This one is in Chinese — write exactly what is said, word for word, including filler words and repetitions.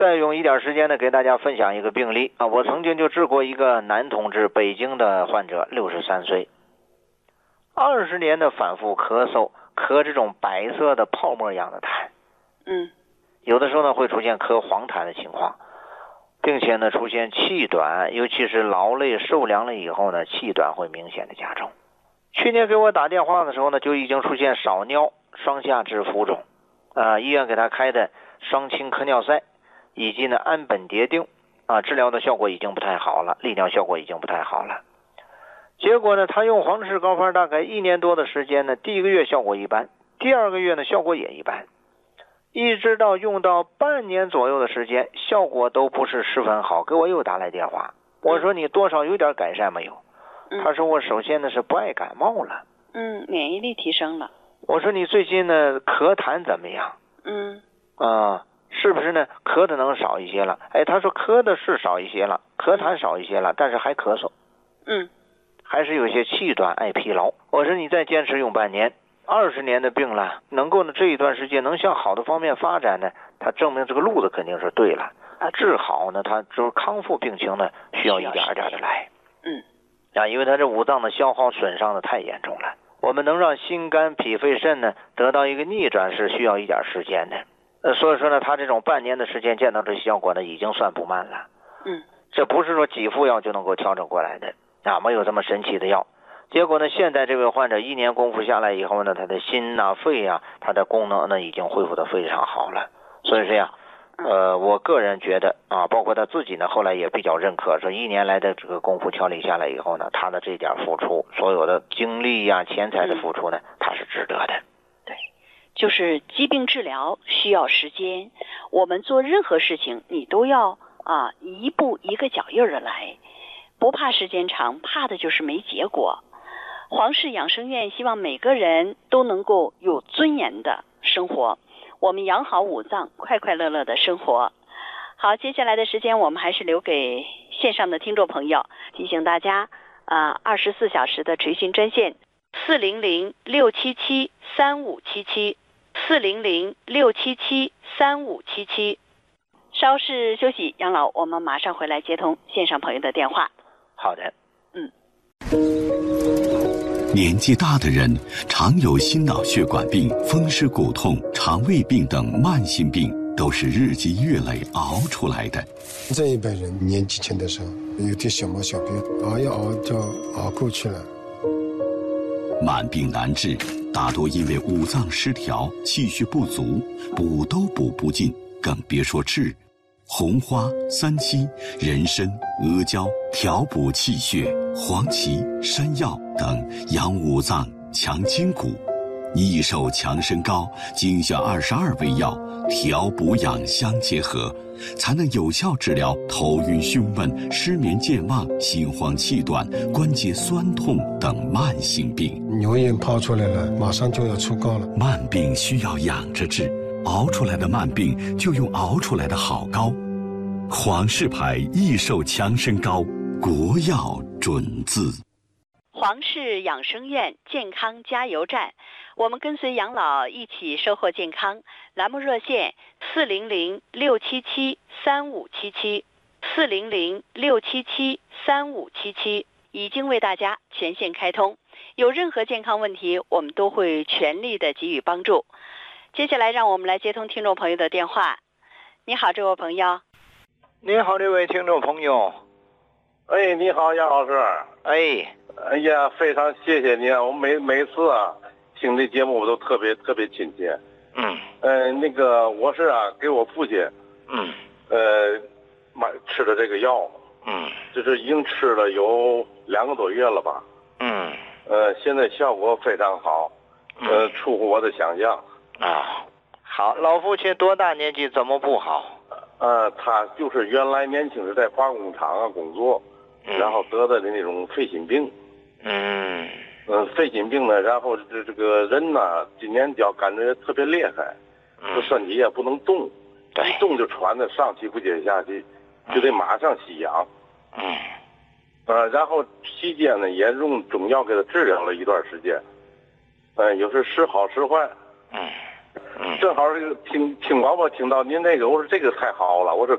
再用一点时间呢，给大家分享一个病例啊，我曾经就治过一个男同志，北京的患者，六十三岁，二十年的反复咳嗽，咳这种白色的泡沫一样的痰， 嗯， 有的时候呢会出现咳黄痰的情况，并且呢出现气短，尤其是劳累受凉了以后呢，气短会明显的加重。去年给我打电话的时候呢，就已经出现少尿、双下肢浮肿，啊，医院给他开的双氢克尿塞以及呢氨苯蝶啶啊，治疗的效果已经不太好了，利尿效果已经不太好了。结果呢，他用黄氏高方大概一年多的时间呢，第一个月效果一般，第二个月呢效果也一般，一直到用到半年左右的时间，效果都不是十分好，给我又打来电话，我说你多少有点改善没有？他说我首先呢是不爱感冒了， 嗯，免疫力提升了。 我说你最近呢咳痰怎么样？ 嗯， 啊，是不是呢咳的能少一些了？哎，他说咳的是少一些了，咳痰少一些了，但是还咳嗽， 嗯， 还是有些气短爱疲劳。我说你再坚持用半年，二十年的病了，能够呢这一段时间能向好的方面发展呢，他证明这个路子肯定是对了。啊，治好呢，他就是康复病情呢，需要一点一点的来。 嗯， 啊，因为他这五脏的消耗损伤的太严重了，我们能让心肝脾肺肾呢得到一个逆转是需要一点时间的。呃，所以说呢，他这种半年的时间见到这效果呢，已经算不慢了。 嗯， 这不是说几副药就能够调整过来的啊，没有这么神奇的药。结果呢，现在这位患者一年功夫下来以后呢，他的心呐、肺呀、他的功能呢已经恢复得非常好了。所以这样，呃，我个人觉得啊，包括他自己呢，后来也比较认可，说一年来的这个功夫调理下来以后呢，他的这点付出，所有的精力呀、钱财的付出呢，他是值得的。 对，就是疾病治疗需要时间，我们做任何事情你都要啊一步一个脚印的来，不怕时间长，怕的就是没结果。黄氏养生院希望每个人都能够有尊严的生活，我们养好五脏，快快乐乐的生活。好，接下来的时间我们还是留给线上的听众朋友，提醒大家啊，二十四小时的垂询专线四零零六七七三五七七四零零六七七三五七七。稍事休息，杨老，我们马上回来接通线上朋友的电话。 好的。 嗯。 年纪大的人常有心脑血管病、风湿骨痛、肠胃病等慢性病，都是日积月累熬出来的。 这一辈人年纪轻的时候有点小毛小病，熬一熬就熬过去了。 慢病难治，大多因为五脏失调、气血不足，补都补不尽，更别说治。红花、三七、人参、阿胶调补气血，黄芪、山药等养五脏、强筋骨。益寿强身膏精选二十二味药，调补养相结合，才能有效治疗头晕胸闷、失眠健忘、心慌气短、关节酸痛等慢性病。 牛眼泡出来了，马上就要出膏了。 慢病需要养着治，熬出来的慢病就用熬出来的好膏。黄氏牌益寿强身膏，国药准字。 黄氏养生院健康加油站，我们跟随养老一起收获健康。栏目热线四零零六七七三五七七四零零六七七三五七七已经为大家全线开通，有任何健康问题，我们都会全力的给予帮助。接下来让我们来接通听众朋友的电话。你好，这位朋友。 你好，这位听众朋友。 哎，你好，杨老师。 哎， 哎呀，非常谢谢你啊！我每每次啊听这节目，我都特别特别亲切。 嗯。 呃，那个我是啊，给我父亲， 嗯， 呃，买吃的这个药， 嗯， 就是已经吃了有两个多月了吧。 嗯。 呃，现在效果非常好，呃，出乎我的想象。 啊，好，老父亲多大年纪？怎么不好？ 呃，他就是原来年轻时在化工厂啊工作， 嗯、 然后得的那种肺心病。 嗯。 嗯，肺心病呢，然后这这个人呢，今年脚感觉特别厉害，这身体也不能动，一动就喘的上气不接下气，就得马上吸氧。 嗯。 呃，然后期间呢，也用中药给他治疗了一段时间，呃，有时时好时坏。 嗯。嗯， 正好这个听听广播听到您那个，我说这个太好了，我说